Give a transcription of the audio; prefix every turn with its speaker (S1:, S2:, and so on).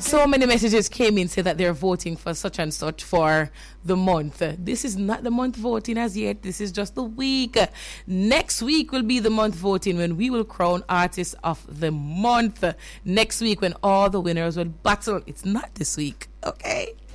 S1: So many messages came in say that they're voting for such and such for the month. This is not the month voting as yet. This is just the week. Next week will be the month voting when we will crown artists of the month. Next week when all the winners will battle. It's not this week. Okay.